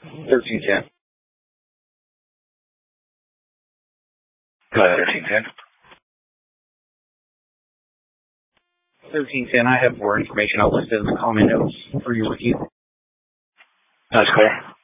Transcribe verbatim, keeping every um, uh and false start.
thirteen ten. Go ahead, thirteen ten. thirteen ten, I have more information. I'll list it in the comment notes for your review. That's clear.